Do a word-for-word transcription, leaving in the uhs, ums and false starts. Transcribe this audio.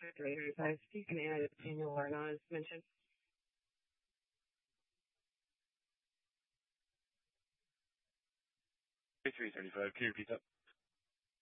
three thirty-five. You can add Daniel Largon as mentioned. three thirty-five, can you repeat that?